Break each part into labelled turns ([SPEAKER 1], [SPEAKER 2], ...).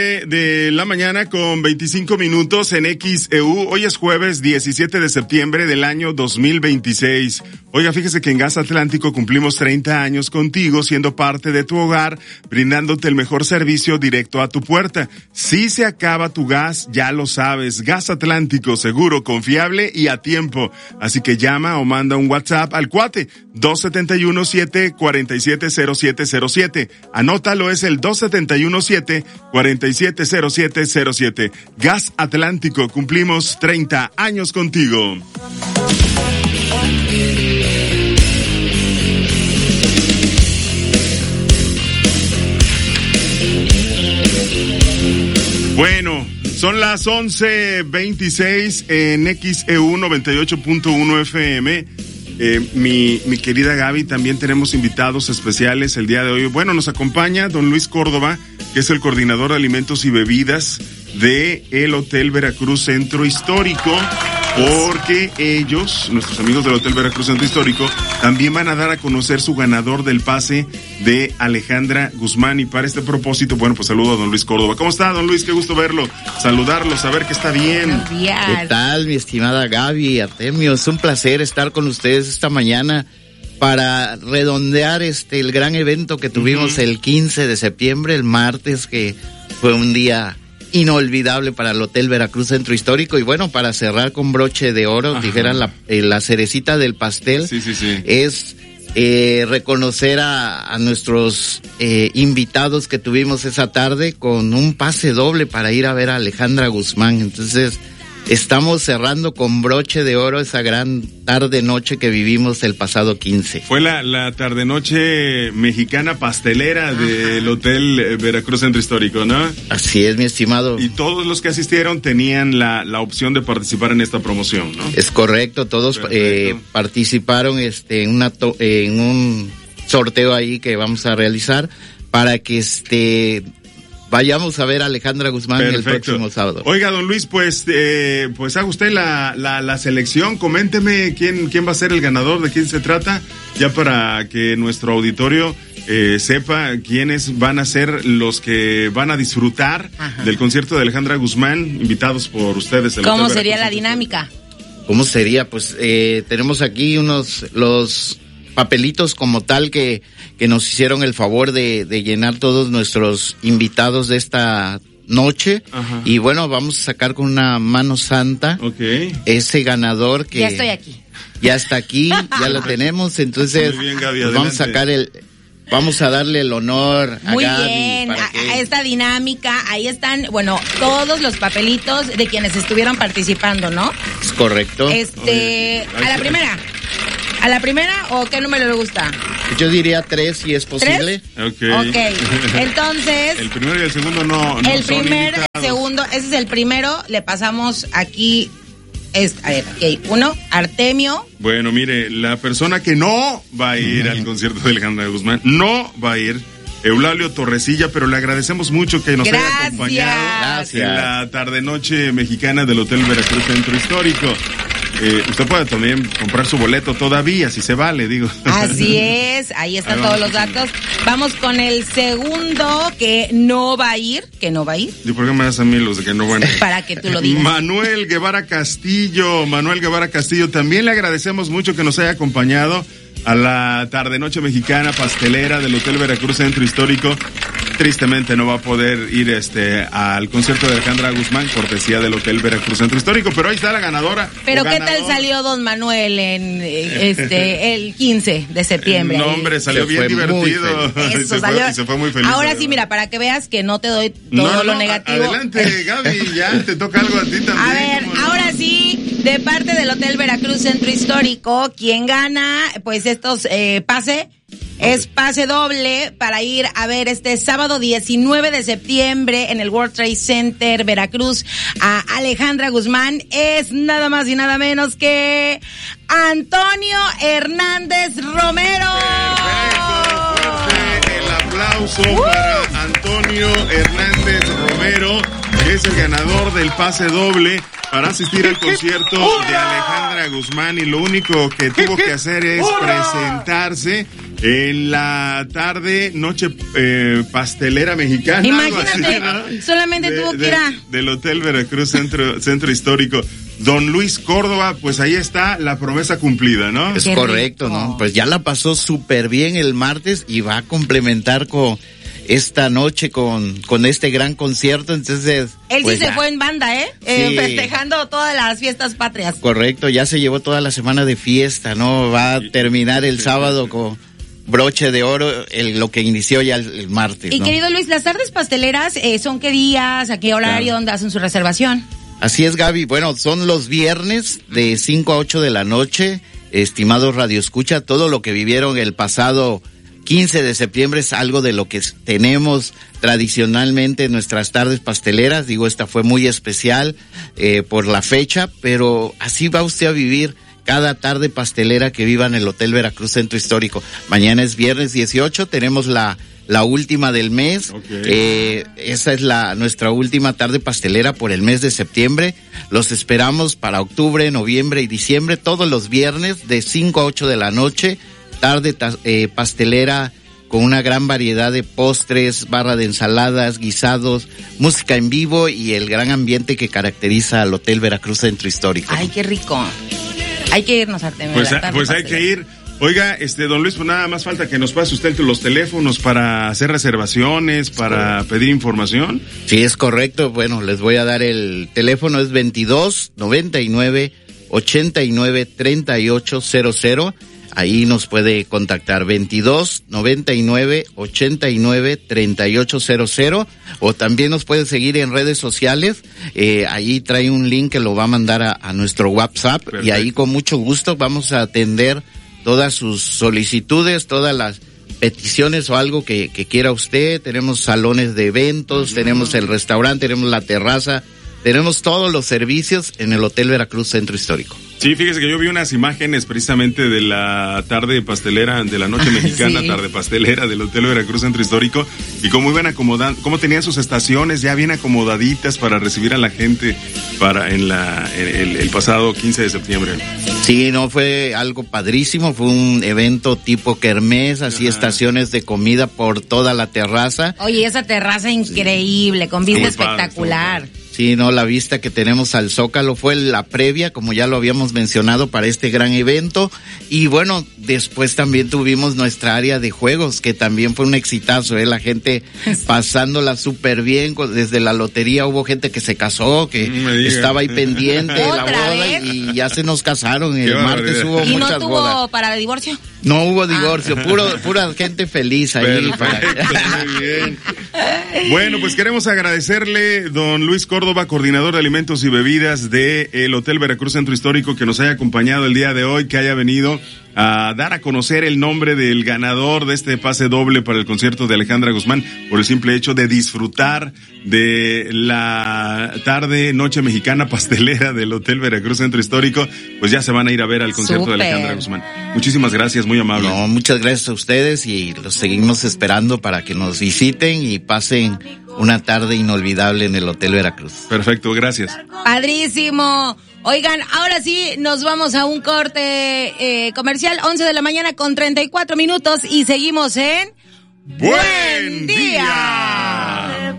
[SPEAKER 1] De la mañana con 25 minutos en XEU. Hoy es jueves 17 de septiembre del año 2026. Oiga, fíjese que en Gas Atlántico cumplimos 30 años contigo, siendo parte de tu hogar, brindándote el mejor servicio directo a tu puerta. Si se acaba tu gas, ya lo sabes. Gas Atlántico, seguro, confiable y a tiempo. Así que llama o manda un WhatsApp al cuate 271-747-0707. Anótalo, es el 271-747-0707. Gas Atlántico, cumplimos 30 años contigo. Bueno, son las 11:26 en XEU 98.1 FM. Mi querida Gaby, también tenemos invitados especiales el día de hoy. Bueno, nos acompaña don Luis Córdoba, que es el coordinador de alimentos y bebidas de el Hotel Veracruz Centro Histórico, porque ellos, nuestros amigos del Hotel Veracruz Centro Histórico, también van a dar a conocer su ganador del pase de Alejandra Guzmán. Y para este propósito, bueno, pues saludo a don Luis Córdoba. ¿Cómo está, don Luis? Qué gusto verlo, saludarlo, saber que está bien.
[SPEAKER 2] Buenos días.
[SPEAKER 3] ¿Qué tal, mi estimada Gaby, Artemio? Es un placer estar con ustedes esta mañana para redondear el gran evento que tuvimos el 15 de septiembre, el martes, que fue un día inolvidable para el Hotel Veracruz Centro Histórico. Y bueno, para cerrar con broche de oro, dijera la cerecita del pastel, es reconocer a nuestros invitados que tuvimos esa tarde con un pase doble para ir a ver a Alejandra Guzmán. Entonces, estamos cerrando con broche de oro esa gran tarde-noche que vivimos el pasado 15.
[SPEAKER 1] Fue la tarde-noche mexicana pastelera del Hotel Veracruz Centro Histórico, ¿no?
[SPEAKER 3] Así es, mi estimado.
[SPEAKER 1] Y todos los que asistieron tenían la opción de participar en esta promoción, ¿no?
[SPEAKER 3] Es correcto, todos participaron en un sorteo ahí que vamos a realizar para que vayamos a ver a Alejandra Guzmán. Perfecto. El próximo sábado.
[SPEAKER 1] Oiga, don Luis, pues haga usted la selección. Coménteme quién va a ser el ganador, de quién se trata, ya para que nuestro auditorio sepa quiénes van a ser los que van a disfrutar del concierto de Alejandra Guzmán, invitados por ustedes.
[SPEAKER 2] ¿Cómo sería la dinámica?
[SPEAKER 3] ¿Cómo sería? Pues tenemos aquí los papelitos como tal que nos hicieron el favor de llenar todos nuestros invitados de esta noche. Y bueno, vamos a sacar con una mano santa ese ganador que
[SPEAKER 2] ya estoy aquí.
[SPEAKER 3] Ya está aquí, ya lo tenemos. Entonces
[SPEAKER 1] muy bien, Gaby,
[SPEAKER 3] pues vamos a sacar vamos a darle el honor a
[SPEAKER 2] muy
[SPEAKER 3] Gaby.
[SPEAKER 2] Muy bien, a esta dinámica. Ahí están, bueno, todos los papelitos de quienes estuvieron participando, ¿no?
[SPEAKER 3] Es correcto.
[SPEAKER 2] ¿A la primera o qué número le gusta?
[SPEAKER 3] Yo diría 3 si es posible.
[SPEAKER 2] Ok. Entonces.
[SPEAKER 1] El primero y el segundo no.
[SPEAKER 2] El primero y el segundo, ese es el primero. Le pasamos aquí. Uno, Artemio.
[SPEAKER 1] Bueno, mire, la persona que no va a ir al concierto de Alejandra Guzmán, no va a ir, Eulalio Torrecilla, pero le agradecemos mucho que nos haya acompañado en la tarde-noche mexicana del Hotel Veracruz Centro Histórico. Usted puede también comprar su boleto todavía, si se vale, digo.
[SPEAKER 2] Así es, ahí están todos los datos. Vamos con el segundo que no va a ir.
[SPEAKER 1] ¿Y por qué me das a mí los de que no van a ir?
[SPEAKER 2] Para que tú lo digas.
[SPEAKER 1] Manuel Guevara Castillo, también le agradecemos mucho que nos haya acompañado a la tarde-noche mexicana pastelera del Hotel Veracruz Centro Histórico. Tristemente no va a poder ir al concierto de Alejandra Guzmán, cortesía del Hotel Veracruz Centro Histórico, pero ahí está la ganadora.
[SPEAKER 2] Pero ¿qué tal salió don Manuel en el 15 de septiembre?
[SPEAKER 1] No, hombre, salió bien divertido. Y se fue muy feliz.
[SPEAKER 2] Ahora sí, mira, para que veas que no te doy todo lo negativo.
[SPEAKER 1] Adelante, Gaby, ya te toca algo a ti también.
[SPEAKER 2] A ver, ahora sí, de parte del Hotel Veracruz Centro Histórico, quien gana, pues estos es pase doble para ir a ver este sábado 19 de septiembre en el World Trade Center Veracruz a Alejandra Guzmán. Es nada más y nada menos que Antonio Hernández Romero.
[SPEAKER 1] Perfecto, fuerte el aplauso para Antonio Hernández Romero, que es el ganador del pase doble para asistir al concierto de Alejandra Guzmán, y lo único que tuvo que hacer es presentarse En la tarde, noche pastelera mexicana.
[SPEAKER 2] Imagínate,
[SPEAKER 1] así, ¿no?
[SPEAKER 2] solamente tuvo que ir a...
[SPEAKER 1] Del Hotel Veracruz Centro Histórico. Don Luis Córdoba, pues ahí está la promesa cumplida, ¿no?
[SPEAKER 3] Es
[SPEAKER 2] Qué
[SPEAKER 3] correcto,
[SPEAKER 2] rico.
[SPEAKER 3] ¿no? Pues ya la pasó súper bien el martes y va a complementar con esta noche con este gran concierto, entonces...
[SPEAKER 2] Él
[SPEAKER 3] pues
[SPEAKER 2] sí se
[SPEAKER 3] ya.
[SPEAKER 2] fue en banda,
[SPEAKER 3] Sí.
[SPEAKER 2] Festejando todas las fiestas patrias.
[SPEAKER 3] Correcto, ya se llevó toda la semana de fiesta, ¿no? Va a terminar el sábado con broche de oro, lo que inició ya el martes,
[SPEAKER 2] Y
[SPEAKER 3] ¿no?
[SPEAKER 2] querido Luis, las tardes pasteleras, ¿son qué días, a qué horario,
[SPEAKER 3] Claro.
[SPEAKER 2] dónde hacen su reservación?
[SPEAKER 3] Así es, Gaby. Bueno, son los viernes de 5 a 8 de la noche. Estimados Radio Escucha, todo lo que vivieron el pasado 15 de septiembre es algo de lo que tenemos tradicionalmente en nuestras tardes pasteleras. Digo, esta fue muy especial por la fecha, pero así va usted a vivir cada tarde pastelera que viva en el Hotel Veracruz Centro Histórico. Mañana es viernes 18, tenemos la última del mes.
[SPEAKER 1] Okay.
[SPEAKER 3] Esa es nuestra última tarde pastelera por el mes de septiembre. Los esperamos para octubre, noviembre y diciembre, todos los viernes de 5 a 8 de la noche. Tarde pastelera con una gran variedad de postres, barra de ensaladas, guisados, música en vivo y el gran ambiente que caracteriza al Hotel Veracruz Centro Histórico.
[SPEAKER 2] Ay, qué rico. Hay que irnos, Artemio.
[SPEAKER 1] Pues hay que ir. Oiga, don Luis, pues nada más falta que nos pase usted los teléfonos para hacer reservaciones, para pedir información.
[SPEAKER 3] Sí, es correcto. Bueno, les voy a dar el teléfono, es 22 99 89 38 00. Ahí nos puede contactar 22 99 89 38 00, o también nos puede seguir en redes sociales. Ahí trae un link que lo va a mandar a nuestro WhatsApp. Perfecto. Y ahí con mucho gusto vamos a atender todas sus solicitudes, todas las peticiones o algo que quiera usted. Tenemos salones de eventos, tenemos el restaurante, tenemos la terraza, tenemos todos los servicios en el Hotel Veracruz Centro Histórico.
[SPEAKER 1] Sí, fíjese que yo vi unas imágenes precisamente de la tarde pastelera, de la noche mexicana,
[SPEAKER 2] sí.
[SPEAKER 1] Tarde pastelera del Hotel Veracruz Centro Histórico, y cómo iban acomodando, cómo tenían sus estaciones ya bien acomodaditas para recibir a la gente el pasado 15 de septiembre.
[SPEAKER 3] Sí, no, fue algo padrísimo, fue un evento tipo kermés, así estaciones de comida por toda la terraza.
[SPEAKER 2] Oye, esa terraza increíble, con vista espectacular.
[SPEAKER 3] Sí, no, la vista que tenemos al Zócalo fue la previa, como ya lo habíamos mencionado, para este gran evento. Y bueno, después también tuvimos nuestra área de juegos, que también fue un exitazo, la gente pasándola súper bien. Desde la lotería hubo gente que se casó, que estaba ahí pendiente de la boda y ya se nos casaron. El martes hubo
[SPEAKER 2] ¿Y
[SPEAKER 3] muchas
[SPEAKER 2] no tuvo
[SPEAKER 3] bodas.
[SPEAKER 2] para divorcio?
[SPEAKER 3] No hubo divorcio, pura gente feliz ahí.
[SPEAKER 1] Muy bien. Bueno, pues queremos agradecerle, don Luis Córdoba, coordinador de alimentos y bebidas del Hotel Veracruz Centro Histórico, que nos haya acompañado el día de hoy, que haya venido a dar a conocer el nombre del ganador de este pase doble para el concierto de Alejandra Guzmán, por el simple hecho de disfrutar de la tarde noche mexicana pastelera del Hotel Veracruz Centro Histórico. Pues ya se van a ir a ver al concierto de Alejandra Guzmán. Muchísimas gracias, muy amable.
[SPEAKER 3] No, muchas gracias a ustedes y los seguimos esperando para que nos visiten y pasen una tarde inolvidable en el Hotel Veracruz.
[SPEAKER 1] Perfecto, gracias.
[SPEAKER 2] Padrísimo. Oigan, ahora sí nos vamos a un corte comercial, 11 de la mañana con 34 minutos y seguimos en
[SPEAKER 1] ¡Buen Día!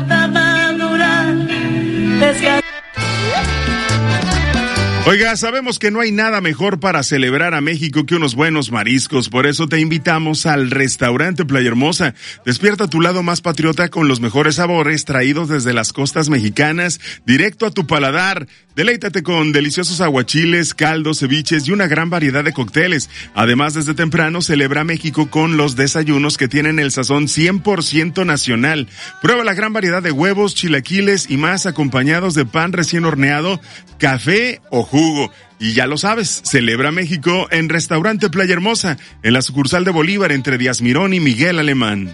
[SPEAKER 1] Oiga, sabemos que no hay nada mejor para celebrar a México que unos buenos mariscos, por eso te invitamos al restaurante Playa Hermosa. Despierta tu lado más patriota con los mejores sabores traídos desde las costas mexicanas, directo a tu paladar. Deleítate con deliciosos aguachiles, caldos, ceviches y una gran variedad de cócteles. Además, desde temprano celebra México con los desayunos que tienen el sazón 100% nacional. Prueba la gran variedad de huevos, chilaquiles y más, acompañados de pan recién horneado, café o jugo. Y ya lo sabes, celebra México en Restaurante Playa Hermosa, en la sucursal de Bolívar entre Díaz Mirón y Miguel Alemán.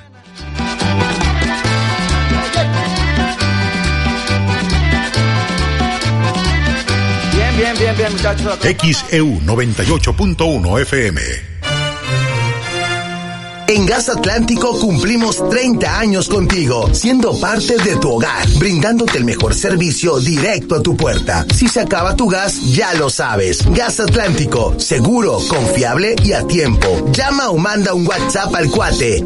[SPEAKER 4] Bien, muchachos. XEU 98.1 FM. En Gas Atlántico cumplimos 30 años contigo, siendo parte de tu hogar, brindándote el mejor servicio directo a tu puerta. Si se acaba tu gas, ya lo sabes. Gas Atlántico, seguro, confiable y a tiempo. Llama o manda un WhatsApp al cuate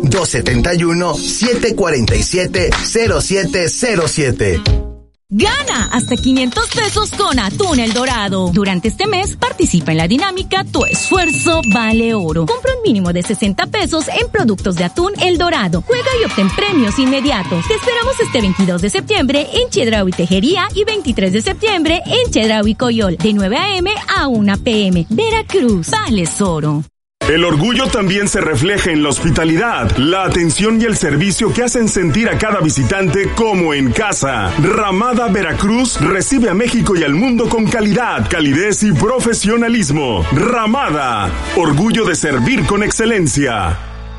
[SPEAKER 4] 271-747-0707.
[SPEAKER 5] Gana hasta 500 pesos con Atún El Dorado. Durante este mes, participa en la dinámica Tu Esfuerzo Vale Oro. Compra un mínimo de 60 pesos en productos de Atún El Dorado. Juega y obtén premios inmediatos. Te esperamos este 22 de septiembre en Chedraui Tejería y 23 de septiembre en Chedraui Coyol, de 9 a.m. a 1 p.m. Veracruz, Vales Oro.
[SPEAKER 6] El orgullo también se refleja en la hospitalidad, la atención y el servicio que hacen sentir a cada visitante como en casa. Ramada Veracruz recibe a México y al mundo con calidad, calidez y profesionalismo. Ramada, orgullo de servir con excelencia.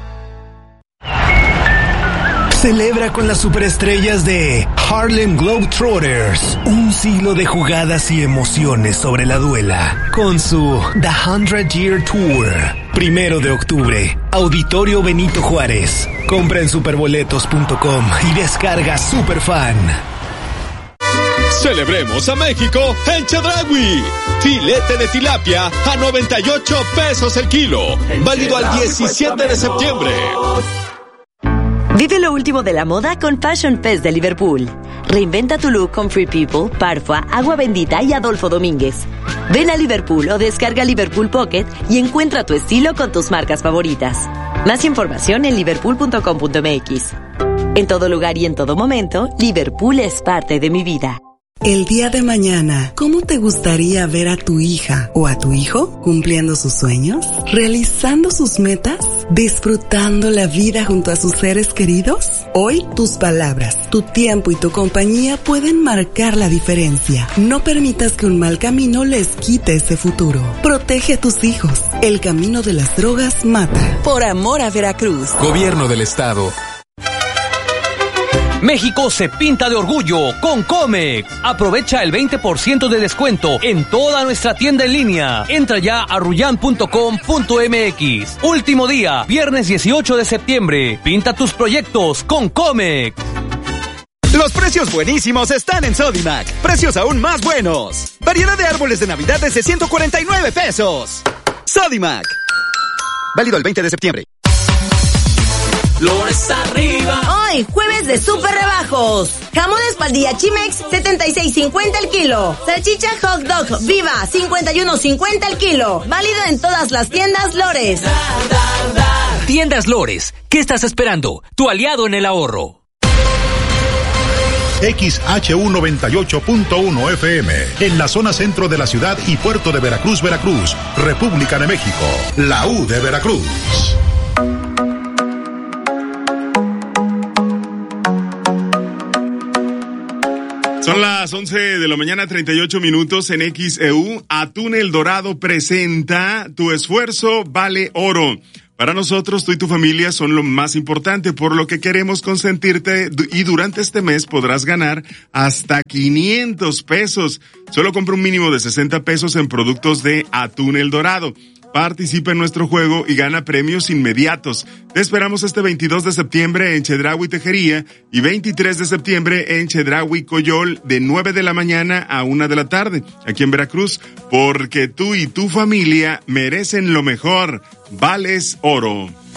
[SPEAKER 7] Celebra con las superestrellas de Harlem Globetrotters un siglo de jugadas y emociones sobre la duela con su The 100 Year Tour. 1 de octubre, Auditorio Benito Juárez. Compra en superboletos.com y descarga Superfan.
[SPEAKER 8] Celebremos a México en Chedraui. Filete de tilapia a 98 pesos el kilo. Válido al 17 de septiembre.
[SPEAKER 9] Vive lo último de la moda con Fashion Fest de Liverpool. Reinventa tu look con Free People, Parfua, Agua Bendita y Adolfo Domínguez. Ven a Liverpool o descarga Liverpool Pocket y encuentra tu estilo con tus marcas favoritas. Más información en liverpool.com.mx. En todo lugar y en todo momento, Liverpool es parte de mi vida.
[SPEAKER 10] El día de mañana, ¿cómo te gustaría ver a tu hija o a tu hijo cumpliendo sus sueños, realizando sus metas, disfrutando la vida junto a sus seres queridos? Hoy, tus palabras, tu tiempo y tu compañía pueden marcar la diferencia. No permitas que un mal camino les quite ese futuro. Protege a tus hijos. El camino de las drogas mata. Por amor a Veracruz.
[SPEAKER 11] Gobierno del Estado.
[SPEAKER 12] México se pinta de orgullo con Comex. Aprovecha el 20% de descuento en toda nuestra tienda en línea. Entra ya a ruyan.com.mx. Último día, viernes 18 de septiembre. Pinta tus proyectos con Comex.
[SPEAKER 13] Los precios buenísimos están en Sodimac. Precios aún más buenos. Variedad de árboles de Navidad desde 149 pesos. Sodimac. Válido el 20 de septiembre.
[SPEAKER 2] Flores arriba. Hoy, jueves de super rebajos. Jamón espaldilla Chimex, 76.50 el kilo. Salchicha hot dog Viva, 51.50 el kilo. Válido en todas las tiendas Lores.
[SPEAKER 12] Tiendas Lores, ¿qué estás esperando? Tu aliado en el ahorro.
[SPEAKER 14] XHU 98.1 FM, en la zona centro de la ciudad y puerto de Veracruz, Veracruz, República de México. La U de Veracruz.
[SPEAKER 1] Son las 11 de la mañana, 38 minutos en XEU. Atún El Dorado presenta Tu Esfuerzo Vale Oro. Para nosotros, tú y tu familia son lo más importante, por lo que queremos consentirte y durante este mes podrás ganar hasta 500 pesos. Solo compra un mínimo de 60 pesos en productos de Atún El Dorado. Participa en nuestro juego y gana premios inmediatos. Te esperamos este 22 de septiembre en Chedraui Tejería y 23 de septiembre en Chedraui Coyol de 9 de la mañana a 1 de la tarde, aquí en Veracruz, porque tú y tu familia merecen lo mejor. Vales Oro.